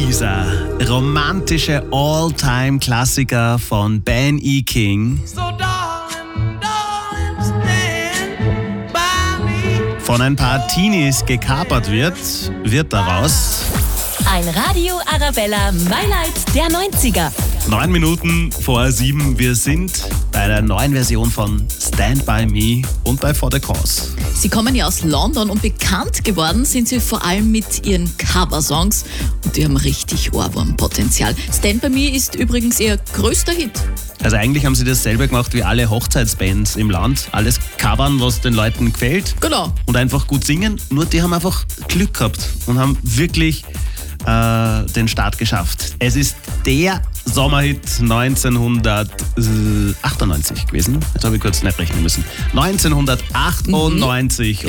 Dieser romantische All-Time-Klassiker von Ben E. King von ein paar Teenies gekapert wird daraus Ein Radio Arabella Highlight der 90er. 9 Minuten vor 7. Wir sind bei einer neuen Version von Stand By Me und bei For The Cause. Sie kommen ja aus London und bekannt geworden sind sie vor allem mit ihren Coversongs und die haben richtig Ohrwurmpotenzial. Stand By Me ist übrigens ihr größter Hit. Also eigentlich haben sie dasselbe gemacht wie alle Hochzeitsbands im Land. Alles covern, was den Leuten gefällt. Genau. Und einfach gut singen. Nur die haben einfach Glück gehabt und haben wirklich den Start geschafft. Es ist der Sommerhit 1998 gewesen. Jetzt habe ich kurz nicht rechnen müssen. 1998.